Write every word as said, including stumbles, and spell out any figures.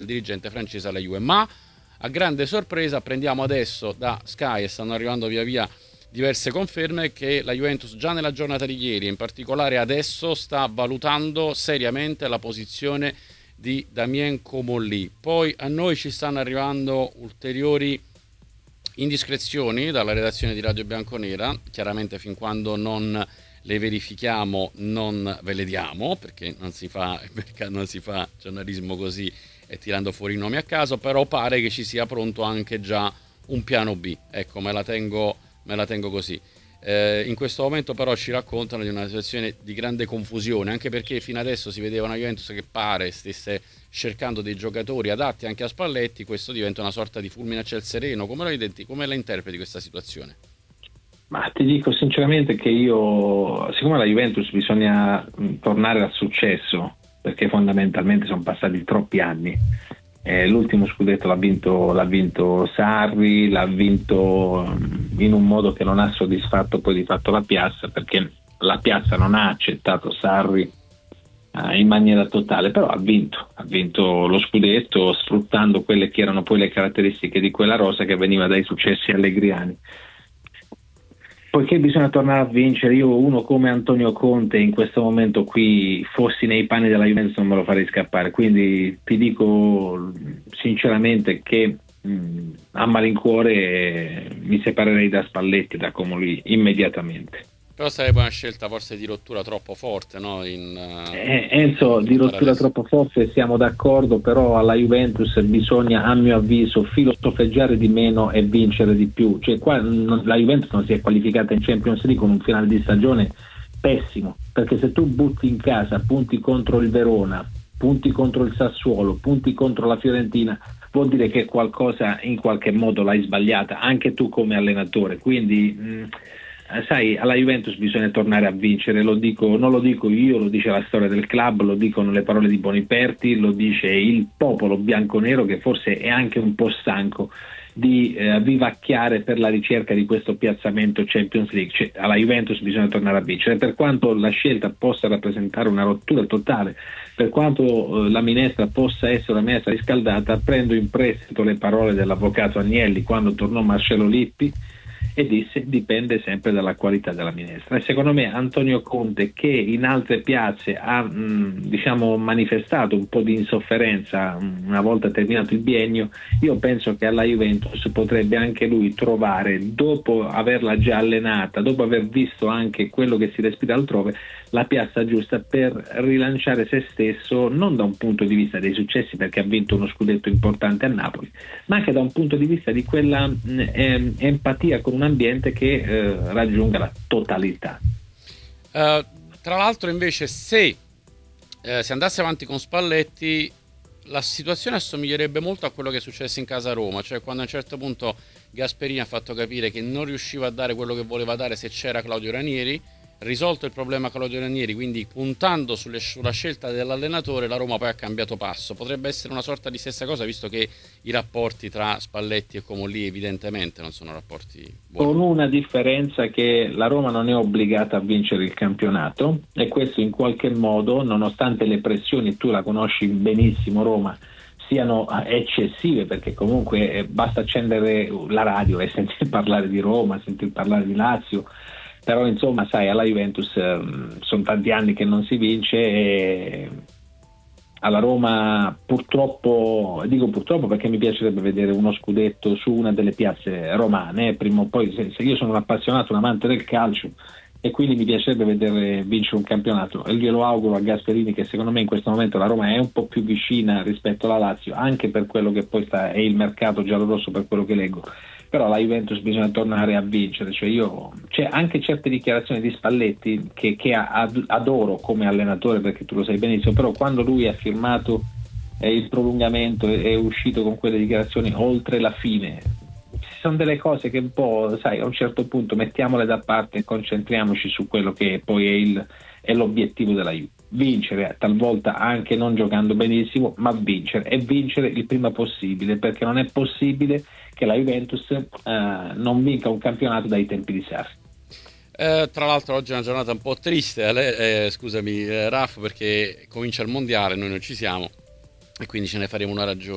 dirigente francese alla Juve. Ma a grande sorpresa apprendiamo adesso da Sky, e stanno arrivando via via diverse conferme, che la Juventus già nella giornata di ieri, in particolare adesso, sta valutando seriamente la posizione di Damien Comolli. Poi a noi ci stanno arrivando ulteriori indiscrezioni dalla redazione di Radio Bianconera, chiaramente fin quando non le verifichiamo non ve le diamo, perché non si fa, non si fa giornalismo così e tirando fuori i nomi a caso, però pare che ci sia pronto anche già un piano B, ecco, me la tengo, me la tengo così. Eh, in questo momento però ci raccontano di una situazione di grande confusione, anche perché fino adesso si vedeva una Juventus che pare stesse cercando dei giocatori adatti anche a Spalletti. Questo diventa una sorta di fulmine a ciel sereno. Come la, identi- come la interpreti questa situazione? Ma ti dico sinceramente che io, siccome alla Juventus bisogna tornare al successo, perché fondamentalmente sono passati troppi anni. Eh, l'ultimo scudetto l'ha vinto, l'ha vinto Sarri, l'ha vinto in un modo che non ha soddisfatto poi di fatto la piazza, perché la piazza non ha accettato Sarri eh, in maniera totale, però ha vinto, ha vinto lo scudetto sfruttando quelle che erano poi le caratteristiche di quella rosa che veniva dai successi allegriani. Poiché bisogna tornare a vincere, io uno come Antonio Conte in questo momento qui, fossi nei panni della Juventus, non me lo farei scappare, quindi ti dico sinceramente che mh, a malincuore eh, mi separerei da Spalletti, da Comolli immediatamente. Però sarebbe una scelta forse di rottura troppo forte, no? In, uh, eh, Enzo, di rottura adesso. troppo forte siamo d'accordo, però alla Juventus bisogna, a mio avviso, filosofeggiare di meno e vincere di più. Cioè qua non, la Juventus non si è qualificata in Champions League con un finale di stagione pessimo, perché se tu butti in casa punti contro il Verona, punti contro il Sassuolo, punti contro la Fiorentina, vuol dire che qualcosa in qualche modo l'hai sbagliata anche tu come allenatore. Quindi mh, sai, alla Juventus bisogna tornare a vincere, lo dico, non lo dico io, lo dice la storia del club, lo dicono le parole di Boniperti, lo dice il popolo bianconero, che forse è anche un po' stanco di eh, vivacchiare per la ricerca di questo piazzamento Champions League. Cioè, alla Juventus bisogna tornare a vincere, per quanto la scelta possa rappresentare una rottura totale, per quanto eh, la minestra possa essere una minestra riscaldata. Prendo in prestito le parole dell'avvocato Agnelli quando tornò Marcello Lippi e disse: dipende sempre dalla qualità della minestra. E secondo me Antonio Conte, che in altre piazze ha mh, diciamo manifestato un po' di insofferenza una volta terminato il biennio, io penso che alla Juventus potrebbe anche lui trovare, dopo averla già allenata, dopo aver visto anche quello che si respira altrove, la piazza giusta per rilanciare se stesso, non da un punto di vista dei successi, perché ha vinto uno scudetto importante a Napoli, ma anche da un punto di vista di quella mh, eh, empatia con un ambiente che eh, raggiunga la totalità. Uh, tra l'altro invece se eh, si andasse avanti con Spalletti, la situazione assomiglierebbe molto a quello che è successo in casa a Roma, cioè quando a un certo punto Gasperini ha fatto capire che non riusciva a dare quello che voleva dare se c'era Claudio Ranieri. Risolto il problema Claudio Ranieri, quindi puntando sulle, sulla scelta dell'allenatore, la Roma poi ha cambiato passo. Potrebbe essere una sorta di stessa cosa, visto che i rapporti tra Spalletti e Comolli evidentemente non sono rapporti buoni. Con una differenza, che la Roma non è obbligata a vincere il campionato, e questo in qualche modo, nonostante le pressioni, tu la conosci benissimo Roma, siano eccessive, perché comunque eh, basta accendere la radio e sentire parlare di Roma, sentire parlare di Lazio. Però insomma, sai, alla Juventus eh, sono tanti anni che non si vince, e alla Roma purtroppo, dico purtroppo perché mi piacerebbe vedere uno scudetto su una delle piazze romane, prima o poi. Se, se io sono un appassionato, un amante del calcio, e quindi mi piacerebbe vedere vincere un campionato, e glielo auguro a Gasperini, che secondo me in questo momento la Roma è un po' più vicina rispetto alla Lazio, anche per quello che poi sta, è il mercato giallorosso, per quello che leggo. Però la Juventus bisogna tornare a vincere. Cioè io, c'è anche certe dichiarazioni di Spalletti che, che adoro come allenatore, perché tu lo sai benissimo, però quando lui ha firmato eh, il prolungamento e è uscito con quelle dichiarazioni oltre la fine, ci sono delle cose che un po', sai, a un certo punto mettiamole da parte e concentriamoci su quello che poi è, il, è l'obiettivo della Juve. Vincere, talvolta anche non giocando benissimo, ma vincere, e vincere il prima possibile, perché non è possibile che la Juventus eh, non vinca un campionato dai tempi di Sarri. Eh, tra l'altro oggi è una giornata un po' triste, eh, scusami eh, Raff, perché comincia il mondiale, noi non ci siamo e quindi ce ne faremo una ragione.